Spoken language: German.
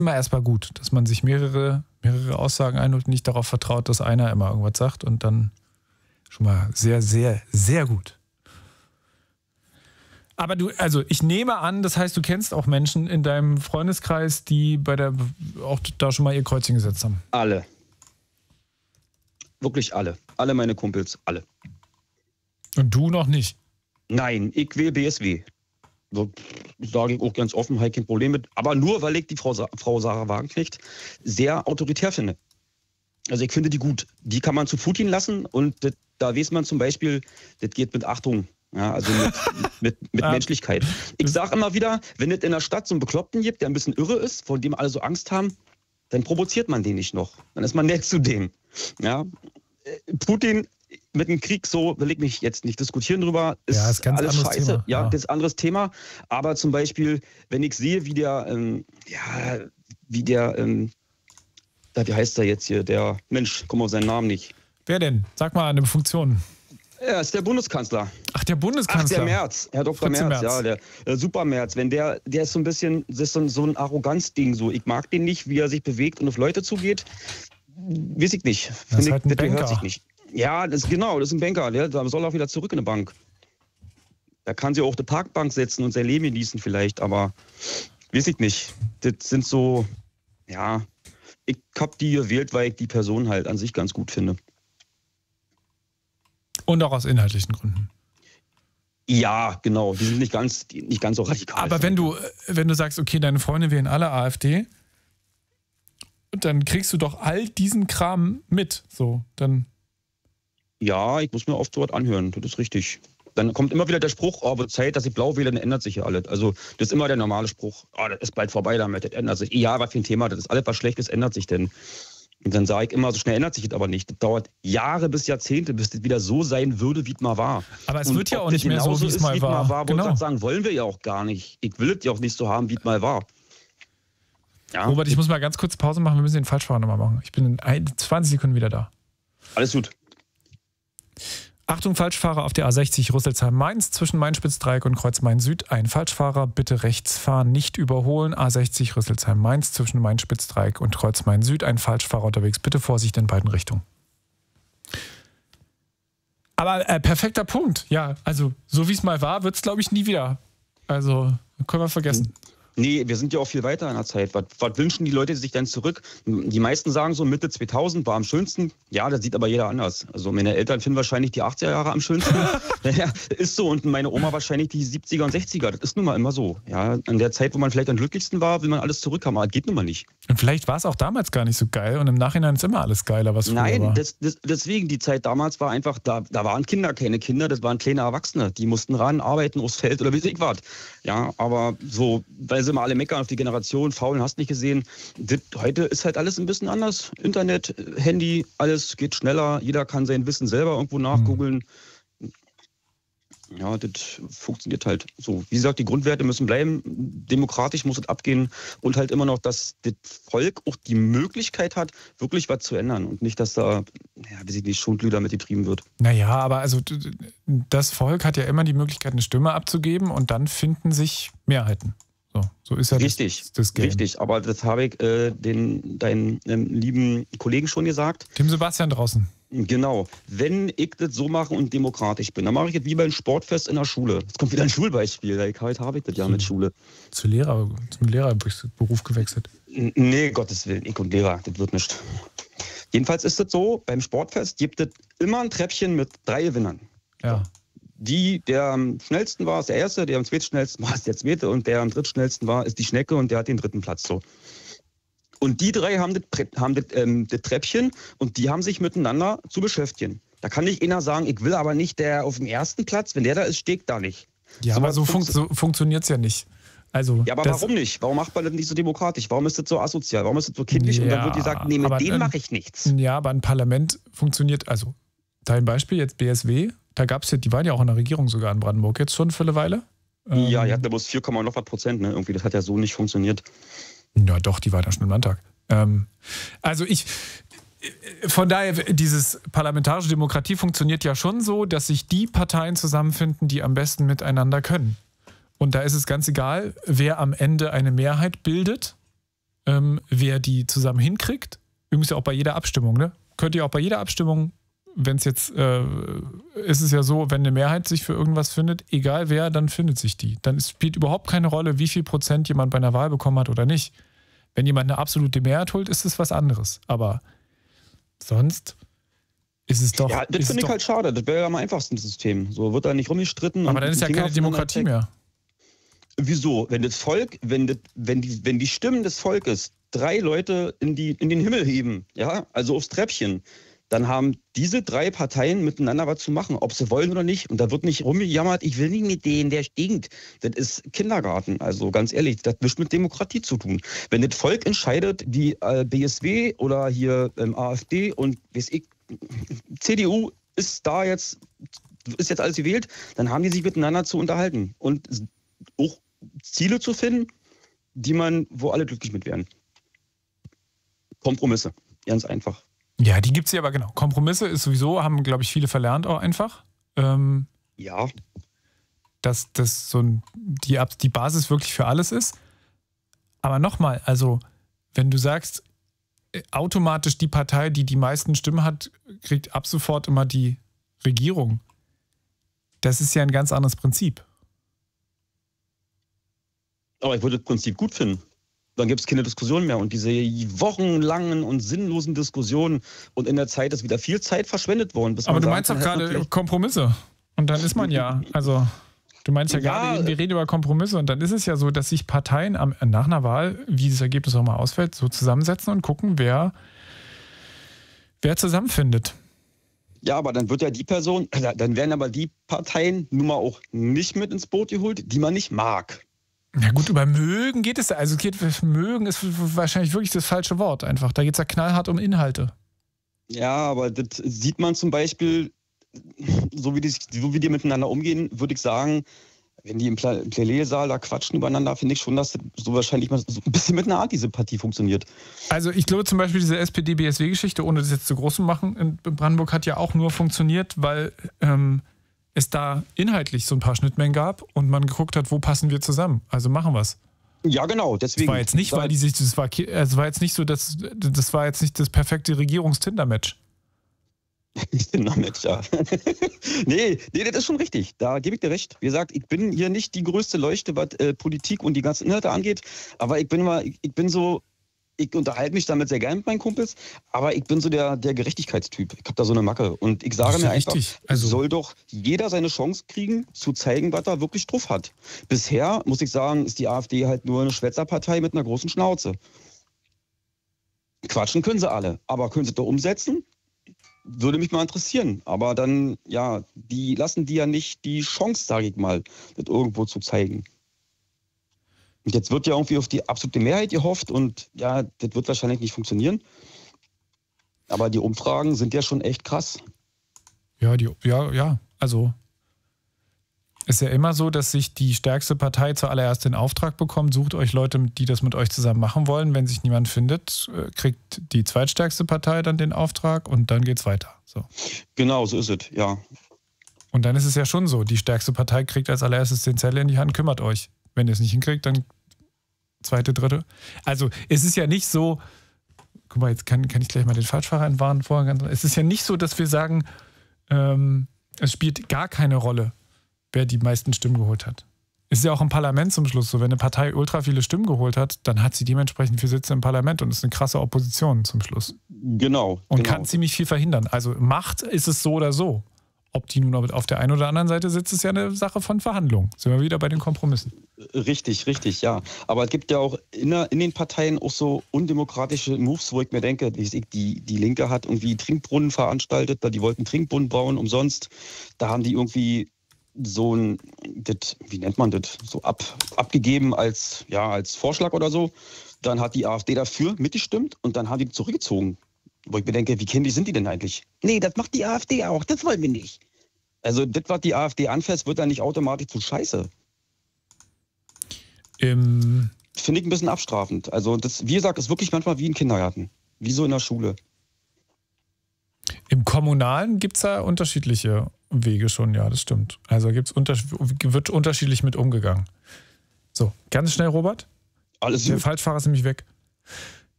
immer erstmal gut, dass man sich mehrere Aussagen einholt und nicht darauf vertraut, dass einer immer irgendwas sagt und dann schon mal sehr, sehr, sehr gut. Aber also ich nehme an, das heißt, du kennst auch Menschen in deinem Freundeskreis, die auch da schon mal ihr Kreuzchen gesetzt haben. Alle. Wirklich alle. Alle meine Kumpels, alle. Und du noch nicht? Nein, ich will BSW. So sage ich auch ganz offen, habe kein Problem mit. Aber nur, weil ich die Frau Sarah Wagenknecht sehr autoritär finde. Also ich finde die gut. Die kann man zu Putin lassen und da weiß man zum Beispiel, das geht mit Achtung. Ja, also mit Menschlichkeit. Ich sage immer wieder, wenn es in der Stadt so einen Bekloppten gibt, der ein bisschen irre ist, vor dem alle so Angst haben, dann provoziert man den nicht noch. Dann ist man nett zu dem. Ja? Putin mit dem Krieg, so will ich mich jetzt nicht diskutieren drüber, ist ganz alles scheiße. Thema. Ja, das ist ein anderes Thema. Aber zum Beispiel, wenn ich sehe, wie heißt er jetzt hier, der Mensch, komm auf seinen Namen nicht. Wer denn? Sag mal eine Funktion. Ja, ist der Bundeskanzler. Ach, der Bundeskanzler. Ach, der Merz, Herr Dr. Merz, ja, der Super Merz. Wenn der ist so ein bisschen, das ist so ein Arroganzding so. Ich mag den nicht, wie er sich bewegt und auf Leute zugeht. Weiß ich nicht. Das ist halt ein Banker. Hört sich nicht. Ja, das ist ein Banker. Der soll auch wieder zurück in eine Bank. Da kann sie auch eine Parkbank setzen und sein Leben genießen vielleicht, aber weiß ich nicht. Das sind so, ja, ich hab die gewählt, weil ich die Person halt an sich ganz gut finde. Und auch aus inhaltlichen Gründen. Ja, genau. Die sind nicht ganz so radikal. Aber wenn du sagst, okay, deine Freunde wählen alle AfD, dann kriegst du doch all diesen Kram mit. So, dann. Ja, ich muss mir oft so was anhören. Das ist richtig. Dann kommt immer wieder der Spruch, wird Zeit, dass ich blau wähle, dann ändert sich ja alles. Also das ist immer der normale Spruch. Das ist bald vorbei damit, das ändert sich. Ja, was für ein Thema, das ist alles, was Schlechtes ändert sich denn. Und dann sage ich immer, so schnell ändert sich das aber nicht. Das dauert Jahre bis Jahrzehnte, bis das wieder so sein würde, wie es mal war. Aber es wird ja auch nicht mehr so, wie es mal war. Genau. Sagen, wollen wir ja auch gar nicht. Ich will es ja auch nicht so haben, wie es mal war. Ja. Robert, ich muss mal ganz kurz Pause machen. Wir müssen den Falschfahrer nochmal machen. Ich bin in 20 Sekunden wieder da. Alles gut. Achtung, Falschfahrer auf der A60 Rüsselsheim-Mainz zwischen Main-Spitz-Dreieck und Kreuz-Main-Süd. Ein Falschfahrer, bitte rechts fahren, nicht überholen. A60 Rüsselsheim-Mainz zwischen Main-Spitz-Dreieck und Kreuz-Main-Süd. Ein Falschfahrer unterwegs, bitte Vorsicht in beiden Richtungen. Aber perfekter Punkt. Ja, also so wie es mal war, wird es glaube ich nie wieder. Also können wir vergessen. Nee, wir sind ja auch viel weiter in der Zeit. Was wünschen die Leute sich denn zurück? Die meisten sagen so, Mitte 2000 war am schönsten. Ja, das sieht aber jeder anders. Also meine Eltern finden wahrscheinlich die 80er Jahre am schönsten. Ja, ist so. Und meine Oma wahrscheinlich die 70er und 60er. Das ist nun mal immer so. Ja, an der Zeit, wo man vielleicht am glücklichsten war, will man alles zurückhaben. Aber das geht nun mal nicht. Und vielleicht war es auch damals gar nicht so geil. Und im Nachhinein ist immer alles geiler, was früher war. Nein, deswegen, die Zeit damals war einfach, da waren Kinder, keine Kinder. Das waren kleine Erwachsene. Die mussten ran, arbeiten, aufs Feld oder wie ich was. Ja, aber so, weil sie immer alle meckern auf die Generation, faulen, hast nicht gesehen. Heute ist halt alles ein bisschen anders. Internet, Handy, alles geht schneller. Jeder kann sein Wissen selber irgendwo nachgoogeln. Ja, das funktioniert halt so. Wie gesagt, die Grundwerte müssen bleiben. Demokratisch muss es abgehen. Und halt immer noch, dass das Volk auch die Möglichkeit hat, wirklich was zu ändern. Und nicht, dass da, wie sich die Schundlüder mit getrieben wird. Naja, aber also das Volk hat ja immer die Möglichkeit, eine Stimme abzugeben und dann finden sich Mehrheiten. So ist ja richtig, das Game. Richtig, aber das habe ich deinen lieben Kollegen schon gesagt. Dem Sebastian draußen. Genau. Wenn ich das so mache und demokratisch bin, dann mache ich es wie beim Sportfest in der Schule. Jetzt kommt wieder ein Schulbeispiel. Heute habe ich das ja mit Schule. Zum Lehrerberuf gewechselt? Nee, Gottes Willen. Ich und Lehrer, das wird nicht. Jedenfalls ist es so, beim Sportfest gibt es immer ein Treppchen mit 3 Gewinnern. Ja. Der am schnellsten war, ist der Erste, der am zweitschnellsten war, ist der Zweite und der am drittschnellsten war, ist die Schnecke und der hat den 3. Platz. So. Und die 3 haben das Treppchen und die haben sich miteinander zu beschäftigen. Da kann nicht einer sagen, ich will aber nicht der auf dem 1. Platz, wenn der da ist, steht da nicht. Ja, aber so funktioniert es ja nicht. Also, ja, aber warum nicht? Warum macht man das nicht so demokratisch? Warum ist das so asozial? Warum ist das so kindlich? Ja, und dann wird gesagt, nee, mit dem mache ich nichts. Ja, aber ein Parlament funktioniert, also dein Beispiel jetzt BSW, da gab es ja, die waren ja auch in der Regierung sogar in Brandenburg jetzt schon für eine Weile. Ja, die hatten da bloß 4, noch was Prozent, ne? Irgendwie, das hat ja so nicht funktioniert. Ja, doch, die war da schon im Landtag. Also von daher, dieses parlamentarische Demokratie funktioniert ja schon so, dass sich die Parteien zusammenfinden, die am besten miteinander können. Und da ist es ganz egal, wer am Ende eine Mehrheit bildet. wer die zusammen hinkriegt. Übrigens ja auch bei jeder Abstimmung, ne? Könnt ihr auch bei jeder Abstimmung, wenn es jetzt, ist es ja so, wenn eine Mehrheit sich für irgendwas findet, egal wer, dann findet sich die. Dann spielt überhaupt keine Rolle, wie viel Prozent jemand bei einer Wahl bekommen hat oder nicht. Wenn jemand eine absolute Mehrheit holt, ist es was anderes. Aber sonst ist es doch... Ja, das finde ich halt schade. Das wäre ja am einfachsten System. So wird da nicht rumgestritten. Aber dann ist ja keine Demokratie mehr. Wieso? Wenn das Volk, wenn die Stimmen des Volkes 3 Leute in den Himmel heben, ja, also aufs Treppchen, dann haben diese 3 Parteien miteinander was zu machen, ob sie wollen oder nicht. Und da wird nicht rumgejammert, ich will nicht mit denen, der stinkt. Das ist Kindergarten. Also ganz ehrlich, das hat nichts mit Demokratie zu tun. Wenn das Volk entscheidet, wie BSW oder hier AfD und weiß ich, CDU ist jetzt alles gewählt, dann haben die sich miteinander zu unterhalten und auch Ziele zu finden, wo alle glücklich mit wären. Kompromisse, ganz einfach. Ja, die gibt es ja aber genau. Kompromisse ist sowieso, haben, glaube ich, viele verlernt auch einfach. Ja. Dass das die Basis wirklich für alles ist. Aber nochmal, also wenn du sagst, automatisch die Partei, die die meisten Stimmen hat, kriegt ab sofort immer die Regierung. Das ist ja ein ganz anderes Prinzip. Aber ich würde das Prinzip gut finden. Dann gibt es keine Diskussion mehr. Und diese wochenlangen und sinnlosen Diskussionen und in der Zeit ist wieder viel Zeit verschwendet worden. Aber du meinst doch gerade Kompromisse. Und dann ist man ja, also du meinst ja gerade, wir reden über Kompromisse und dann ist es ja so, dass sich Parteien nach einer Wahl, wie das Ergebnis auch mal ausfällt, so zusammensetzen und gucken, wer zusammenfindet. Ja, aber dann wird ja dann werden aber die Parteien nun mal auch nicht mit ins Boot geholt, die man nicht mag. Na gut, über mögen geht es, also mögen ist wahrscheinlich wirklich das falsche Wort einfach. Da geht es ja knallhart um Inhalte. Ja, aber das sieht man zum Beispiel, so wie die miteinander umgehen, würde ich sagen, wenn die im Plädoyersaal da quatschen übereinander, finde ich schon, dass das so wahrscheinlich mal so ein bisschen mit einer Art diese Partie funktioniert. Also ich glaube zum Beispiel diese SPD-BSW-Geschichte, ohne das jetzt zu groß zu machen, in Brandenburg hat ja auch nur funktioniert, weil es da inhaltlich so ein paar Schnittmengen gab und man geguckt hat, wo passen wir zusammen. Also machen wir es. Ja, genau. Deswegen. Das war jetzt nicht, weil die sich, das war jetzt nicht so, das war jetzt nicht das perfekte Regierungs-Tinder-Match. Tinder-Match, ja. Nee, das ist schon richtig. Da gebe ich dir recht. Wie gesagt, ich bin hier nicht die größte Leuchte, was Politik und die ganzen Inhalte angeht, aber ich unterhalte mich damit sehr gerne mit meinen Kumpels, aber ich bin so der Gerechtigkeitstyp. Ich habe da so eine Macke. Und ich sage mir einfach, soll doch jeder seine Chance kriegen, zu zeigen, was er wirklich drauf hat. Bisher, muss ich sagen, ist die AfD halt nur eine Schwätzerpartei mit einer großen Schnauze. Quatschen können sie alle, aber können sie doch umsetzen? Würde mich mal interessieren. Aber dann, ja, die lassen die ja nicht die Chance, sage ich mal, das irgendwo zu zeigen. Und jetzt wird ja irgendwie auf die absolute Mehrheit gehofft und ja, das wird wahrscheinlich nicht funktionieren. Aber die Umfragen sind ja schon echt krass. Ja, also ist ja immer so, dass sich die stärkste Partei zuallererst den Auftrag bekommt, sucht euch Leute, die das mit euch zusammen machen wollen. Wenn sich niemand findet, kriegt die zweitstärkste Partei dann den Auftrag und dann geht's weiter. So. Genau, so ist es, ja. Und dann ist es ja schon so, die stärkste Partei kriegt als allererstes den Zettel in die Hand, kümmert euch. Wenn ihr es nicht hinkriegt, dann zweite, dritte. Also es ist ja nicht so, guck mal, jetzt kann ich gleich mal den Falschfahrer entwarnen vorher. Es ist ja nicht so, dass wir sagen, es spielt gar keine Rolle, wer die meisten Stimmen geholt hat. Es ist ja auch im Parlament zum Schluss so, wenn eine Partei ultra viele Stimmen geholt hat, dann hat sie dementsprechend viele Sitze im Parlament und ist eine krasse Opposition zum Schluss. Genau. Und kann ziemlich viel verhindern. Also Macht ist es so oder so. Ob die nun auf der einen oder anderen Seite sitzt, ist ja eine Sache von Verhandlungen. Sind wir wieder bei den Kompromissen. Richtig, ja. Aber es gibt ja auch in den Parteien auch so undemokratische Moves, wo ich mir denke, die Linke hat irgendwie Trinkbrunnen veranstaltet, die wollten Trinkbrunnen bauen umsonst. Da haben die irgendwie so ein, wie nennt man das, so abgegeben als Vorschlag oder so. Dann hat die AfD dafür mitgestimmt und dann haben die zurückgezogen. Wo ich mir denke, wie kindisch sind die denn eigentlich? Nee, das macht die AfD auch, das wollen wir nicht. Also das, was die AfD anfasst, wird dann nicht automatisch zu Scheiße. Finde ich ein bisschen abstrafend. Also das, wie gesagt, ist wirklich manchmal wie ein Kindergarten. Wie so in der Schule. Im Kommunalen gibt es da unterschiedliche Wege schon, ja, das stimmt. Also wird unterschiedlich mit umgegangen. So, ganz schnell, Robert. Alles Der gut. Falschfahrer ist nämlich weg.